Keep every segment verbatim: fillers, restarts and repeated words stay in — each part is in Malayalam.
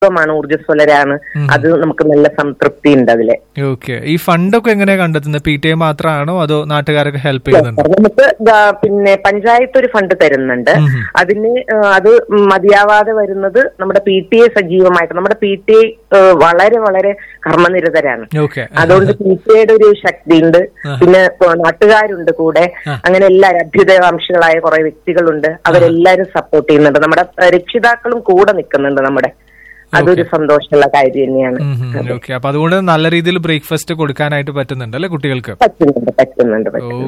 മാണ്, ഊർജ്ജസ്വലരാണ്. അത് നമുക്ക് നല്ല സംതൃപ്തി ഉണ്ട് അതില്. ഓക്കെ. ഈ ഫണ്ടൊക്കെ എങ്ങനെയാ കണ്ടെത്തുന്നത്? പി ടി എ മാത്രമാണോ അതോ നാട്ടുകാരൊക്കെ ഹെൽപ്പ് ചെയ്യുന്നുണ്ടോ? നമുക്ക് പിന്നെ പഞ്ചായത്ത് ഒരു ഫണ്ട് തരുന്നുണ്ട്. അതിന് അത് മതിയാവാതെ വരുന്നത് നമ്മുടെ പി ടി എ സജീവമായിട്ട്, നമ്മുടെ പി ടി എ വളരെ വളരെ കർമ്മനിരതരാണ്. അതുകൊണ്ട് പി ടി എയുടെ ഒരു ശക്തി ഉണ്ട്. പിന്നെ നാട്ടുകാരുണ്ട് കൂടെ. അങ്ങനെ എല്ലാവരും അഭ്യുദയകാംക്ഷികളായ കുറെ വ്യക്തികളുണ്ട്. അവരെല്ലാരും സപ്പോർട്ട് ചെയ്യുന്നുണ്ട്. നമ്മുടെ രക്ഷിതാക്കളും കൂടെ നിൽക്കുന്നുണ്ട്. നമ്മുടെ അതൊരു സന്തോഷമുള്ള കാര്യം തന്നെയാണ്. അപ്പൊ അതുകൊണ്ട് നല്ല രീതിയിൽ ബ്രേക്ക്ഫാസ്റ്റ് കൊടുക്കാനായിട്ട് പറ്റുന്നുണ്ട് അല്ലെ കുട്ടികൾക്ക്? പറ്റുന്നുണ്ട് പറ്റുന്നുണ്ട്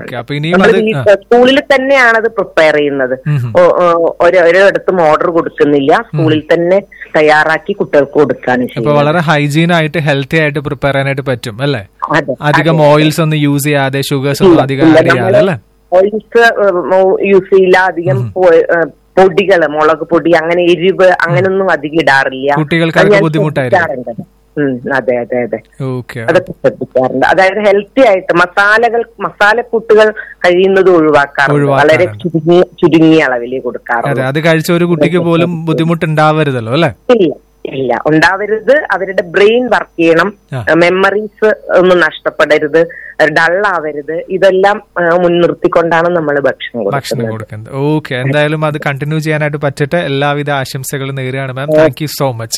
സ്കൂളിൽ തന്നെയാണ് അത് പ്രിപ്പയർ ചെയ്യുന്നത്. ഓരോരിടത്തും ഓർഡർ കൊടുക്കുന്നില്ല, സ്കൂളിൽ തന്നെ തയ്യാറാക്കി കുട്ടികൾക്ക് കൊടുക്കാനും. അപ്പൊ വളരെ ഹൈജീൻ ആയിട്ട് ഹെൽത്തി ആയിട്ട് പ്രിപ്പയർ ചെയ്യാനായിട്ട് പറ്റും അല്ലെ? അധികം ഓയിൽസ് ഒന്നും യൂസ് ചെയ്യാതെ, ഷുഗേഴ്സ് ഒന്നും അധികം ആഡ് ചെയ്യാതെ അല്ലെ? ഓയിൽസ് യൂസ് ചെയ്യില്ല, അധികം പൊടികള്, മുളക് പൊടി, അങ്ങനെ എരിവ് അങ്ങനൊന്നും അധികം ഇടാറില്ല. കുട്ടികൾക്ക് ബുദ്ധിമുട്ടായിരിക്കും. അതെ അതെ അതെ അതൊക്കെ ശ്രദ്ധിക്കാറുണ്ട്. അതായത് ഹെൽത്തി ആയിട്ട് മസാലകൾ മസാലക്കൂട്ടുകൾ കഴിയുന്നത് ഒഴിവാക്കാറുണ്ട്. വളരെ ചുരുങ്ങിയ ചുരുങ്ങിയ അളവിൽ കൊടുക്കാറുണ്ട്. അത് കഴിച്ച ഒരു കുട്ടിക്ക് പോലും ബുദ്ധിമുട്ടുണ്ടാവരുതല്ലോ അല്ലെ? ഇല്ല ഇല്ല ഉണ്ടാവരുത്. അവരുടെ ബ്രെയിൻ വർക്ക് ചെയ്യണം, മെമ്മറീസ് ഒന്നും നഷ്ടപ്പെടരുത്, ഡള്ളാവരുത്. ഇതെല്ലാം മുൻനിർത്തിക്കൊണ്ടാണ് നമ്മൾ ഭക്ഷണം ഭക്ഷണം കൊടുക്കുന്നത്. ഓക്കെ, എന്തായാലും അത് കണ്ടിന്യൂ ചെയ്യാനായിട്ട് പറ്റട്ടെ. എല്ലാവിധ ആശംസകളും നേരുകയാണ് മാം. Thank you so much.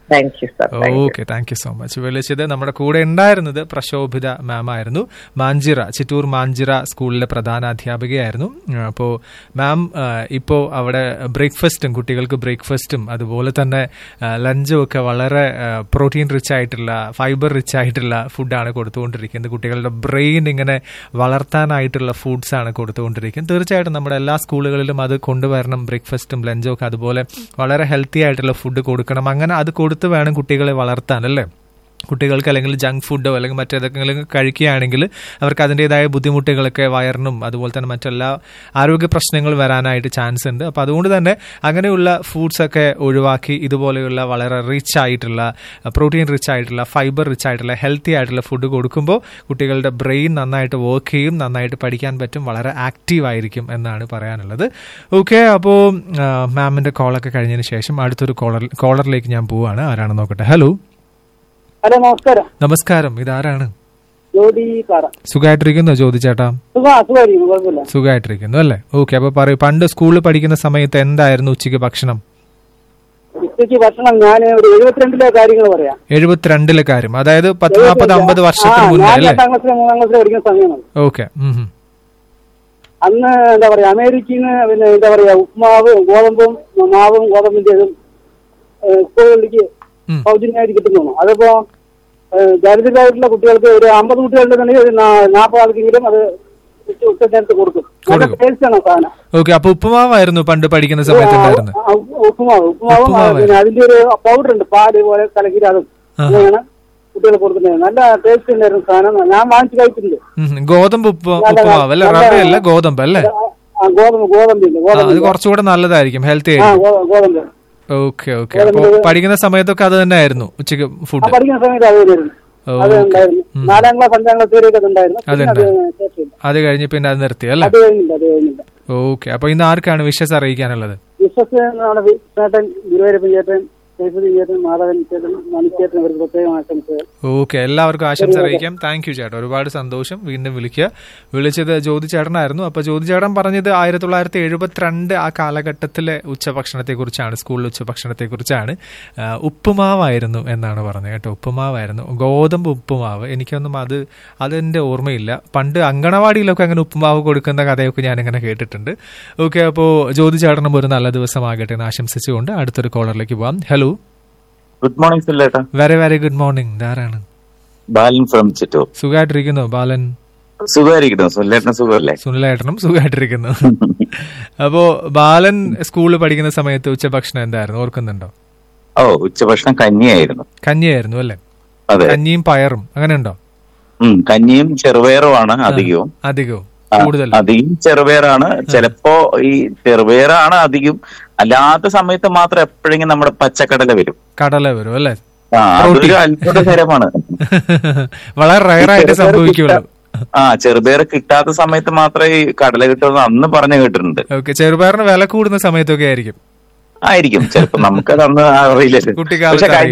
Okay, thank you so much. വിളിച്ചത് നമ്മുടെ കൂടെ ഉണ്ടായിരുന്നത് പ്രശോഭിത മാം ആയിരുന്നു. മാഞ്ചിറ, ചിറ്റൂർ മാഞ്ചിറ സ്കൂളിലെ പ്രധാന അധ്യാപികയായിരുന്നു. അപ്പോൾ മാം ഇപ്പോൾ അവിടെ ബ്രേക്ക്ഫാസ്റ്റും കുട്ടികൾക്ക് ബ്രേക്ക്ഫാസ്റ്റും അതുപോലെ തന്നെ ലഞ്ചും ഒക്കെ വളരെ പ്രോട്ടീൻ റിച്ച് ആയിട്ടുള്ള, ഫൈബർ റിച്ച് ആയിട്ടുള്ള ഫുഡാണ് കൊടുത്തുകൊണ്ടിരിക്കുന്നത്. കുട്ടികളുടെ ബ്രെയിൻ ഇങ്ങനെ വളർത്താനായിട്ടുള്ള ഫുഡ്സാണ് കൊടുത്തുകൊണ്ടിരിക്കുന്നത്. തീർച്ചയായിട്ടും നമ്മുടെ എല്ലാ സ്കൂളുകളിലും അത് കൊണ്ടുവരണം. ബ്രേക്ക്ഫാസ്റ്റും ലഞ്ചും ഒക്കെ അതുപോലെ വളരെ ഹെൽത്തി ആയിട്ടുള്ള ഫുഡ് കൊടുക്കണം. അങ്ങനെ അത് കൊടുത്ത് വേണം കുട്ടികളെ വളർത്താൻ അല്ലേ? കുട്ടികൾക്ക് അല്ലെങ്കിൽ ജങ്ക് ഫുഡോ അല്ലെങ്കിൽ മറ്റേതെങ്കിലും കഴിക്കുകയാണെങ്കിൽ അവർക്ക് അതിൻ്റെതായ ബുദ്ധിമുട്ടുകളൊക്കെ വയറിനും അതുപോലെ തന്നെ മറ്റെല്ലാ ആരോഗ്യ പ്രശ്നങ്ങൾ വരാനായിട്ട് ചാൻസ് ഉണ്ട്. അപ്പോൾ അതുകൊണ്ട് തന്നെ അങ്ങനെയുള്ള ഫുഡ്സൊക്കെ ഒഴിവാക്കി ഇതുപോലെയുള്ള വളരെ റിച്ച് ആയിട്ടുള്ള, പ്രോട്ടീൻ റിച്ച് ആയിട്ടുള്ള, ഫൈബർ റിച്ച് ആയിട്ടുള്ള, ഹെൽത്തി ആയിട്ടുള്ള ഫുഡ് കൊടുക്കുമ്പോൾ കുട്ടികളുടെ ബ്രെയിൻ നന്നായിട്ട് വർക്ക് ചെയ്യും, നന്നായിട്ട് പഠിക്കാൻ പറ്റും, വളരെ ആക്റ്റീവ് ആയിരിക്കും എന്നാണ് പറയാനുള്ളത്. ഓക്കെ, അപ്പോൾ മാമിൻ്റെ കോളൊക്കെ കഴിഞ്ഞതിന് ശേഷം അടുത്തൊരു കോളർ കോളറിലേക്ക് ഞാൻ പോവുകയാണ്. ആരാണെന്ന് നോക്കട്ടെ. ഹലോ. ഹലോ, നമസ്കാരം. നമസ്കാരം, ഇതാരാണ്? ജ്യോതി. സുഖമായിട്ടിരിക്കുന്നോ ജ്യോതി ചേട്ടാ? സുഖമായിട്ടിരിക്കുന്നു അല്ലേ? ഓക്കെ, അപ്പൊ പറയൂ, പണ്ട് സ്കൂളിൽ പഠിക്കുന്ന സമയത്ത് എന്തായിരുന്നു ഉച്ചയ്ക്ക് ഭക്ഷണം? ഉച്ചയ്ക്ക് ഭക്ഷണം ഞാൻ ഒരു എഴുപത്തിരണ്ടിലെ കാര്യങ്ങൾ പറയാം. എഴുപത്തിരണ്ടിലെ കാര്യം, അതായത് പത്ത് നാൽപ്പത് അമ്പത് വർഷത്തിന് മുന്നേ അല്ലേ? മൂന്നാം ക്ലാസ്സിൽ പഠിക്കുന്ന സമയമാണ്. ഓക്കെ. അന്ന് എന്താ പറയാ, അമേരിക്കയിൽ നിന്ന് പിന്നെ എന്താ പറയാ ഉപ്മാവ്, ഗോതമ്പും മാവും ഗോതമ്പിന്റേതും സ്കൂളുകളിലേക്ക് സൗജന്യമായിട്ട് കിട്ടുന്നു. അതിപ്പോ ദരിദ്രരായിട്ടുള്ള കുട്ടികൾക്ക് ഒരു അമ്പത് കുട്ടികളുണ്ടെന്നുണ്ടെങ്കിൽ ഒരു നാൽപ്പത് ആൾക്കെങ്കിലും അത് ഉച്ചനേരത്ത് കൊടുക്കും. ടേസ്റ്റാണ് സാധനം. ഓക്കെ, അപ്പൊ ഉപ്പുമാവായിരുന്നു പണ്ട് പഠിക്കുന്ന സമയത്ത്? ഉപ്പുമാവ് ഉപ്പുമാവും പിന്നെ അതിന്റെ ഒരു പൗഡർ ഉണ്ട്, പാല് പോലെ കലക്കിട്ട്, അതും അങ്ങനെയാണ് കുട്ടികൾ കൊടുക്കുന്നത്. നല്ല ടേസ്റ്റ് ഉണ്ടായിരുന്നു സാധനം. ഞാൻ വാങ്ങിച്ചു കഴിച്ചിട്ടുണ്ട്. ഗോതമ്പ് ഉപ്പുമാവ് അല്ലേ? റവയല്ല, ഗോതമ്പ് അല്ലേ? ഗോതമ്പ് ഗോതമ്പില്ല ഗോതമ്പ് കുറച്ചുകൂടെ നല്ലതായിരിക്കും, ഹെൽത്തി ആയിരിക്കും. ഗോതമ്പ്. Okay okay. അപ്പൊ പഠിക്കുന്ന സമയത്തൊക്കെ അത് തന്നെ ആയിരുന്നു ഉച്ചക്ക് ഫുഡ്? പഠിക്കുന്ന സമയത്ത് അത് നാലാം ക്ലാസ് അഞ്ചാം ക്ലാസ് വരെയൊക്കെ ഉണ്ടായിരുന്നു. അത് കഴിഞ്ഞ് പിന്നെ അത് നിർത്തി അല്ലേ? ഓക്കെ. അപ്പൊ ഇന്ന് ആർക്കാണ് വിഷസ് അറിയിക്കാനുള്ളത്? വിഷസ് ചേട്ടൻ, ഗുരുവായൂരപ്പൻ ചേട്ടൻ, മാധവൻ ചേട്ടൻ, മണിച്ചേട്ടൻ, അവർക്ക് പ്രത്യേകം ആശംസകൾ. ഓക്കെ, എല്ലാവർക്കും ആശംസ അറിയിക്കാം. താങ്ക് യു ചേട്ടാ, ഒരുപാട് സന്തോഷം. വീണ്ടും വിളിക്കുക. വിളിച്ചത് ജ്യോതി ചേട്ടനായിരുന്നു. അപ്പൊ ജ്യോതി ചേട്ടൻ പറഞ്ഞത് ആയിരത്തി തൊള്ളായിരത്തി എഴുപത്തിരണ്ട് ആ കാലഘട്ടത്തിലെ ഉച്ചഭക്ഷണത്തെ കുറിച്ചാണ്, സ്കൂളിലെ ഉച്ചഭക്ഷണത്തെ കുറിച്ചാണ്. ഉപ്പുമാവായിരുന്നു എന്നാണ് പറഞ്ഞത് കേട്ടോ. ഉപ്പുമാവായിരുന്നു, ഗോതമ്പ് ഉപ്പുമാവ്. എനിക്കൊന്നും അത് അതെന്റെ ഓർമ്മയില്ല. പണ്ട് അങ്കണവാടിയിലൊക്കെ അങ്ങനെ ഉപ്പുമാവ് കൊടുക്കുന്ന കഥയൊക്കെ ഞാനിങ്ങനെ കേട്ടിട്ടുണ്ട്. ഓക്കെ, അപ്പോൾ ജ്യോതി ചേട്ടനും ഒരു നല്ല ദിവസമാകട്ടെ എന്ന് ആശംസിച്ചുകൊണ്ട് അടുത്തൊരു കോളറിലേക്ക് പോവാം. Hello. Good morning സുല്ലേട്ടാ. Very very good morning. ധാരാണ് Balan from Chittur. സുഖമായിട്ടിരിക്കുന്നു ബാലൻ? സുഖമായിരിക്കുന്നു. സുല്ലേട്ടനും സുഖമല്ലേ? സുല്ലേട്ടനും സുഖമായിട്ടിരിക്കുന്നു. അപ്പോ ബാലൻ സ്കൂളിൽ പഠിക്കുന്ന സമയത്ത് ഉച്ചഭക്ഷണം എന്തായിരുന്നു, ഓർക്കുന്നുണ്ടോ? ഓ, ഉച്ചഭക്ഷണം കഞ്ഞിയായിരുന്നു. കഞ്ഞിയായിരുന്നു അല്ലേ? അതെ, കഞ്ഞിയും പയറും അങ്ങനെ ഉണ്ടോ? കഞ്ഞിയും ചെറുപയറുമാണ് അധികവും. അധികവും അധികം ചെറുപയറാണ്. ചിലപ്പോ ഈ ചെറുപയറാണ് അധികം. അല്ലാത്ത സമയത്ത് മാത്രം എപ്പോഴെങ്കിലും നമ്മുടെ പച്ചക്കടല വരും. കടല വരും അല്ലേ? അതൊരു അത്ഭുതകരമാണ്. വളരെ റയറായിട്ട് സംഭവിക്കുള്ളൂ. ആ, ചെറുപയർ കിട്ടാത്ത സമയത്ത് മാത്രമേ ഈ കടല കിട്ടുമെന്ന് അന്ന് പറഞ്ഞു കേട്ടിട്ടുണ്ട്. ചെറുപയറിന് വില കൂടുന്ന സമയത്തൊക്കെ ആയിരിക്കും. ആയിരിക്കും ചിലപ്പോ നമുക്കത് അന്ന് അറിയില്ലല്ലോ. പക്ഷെ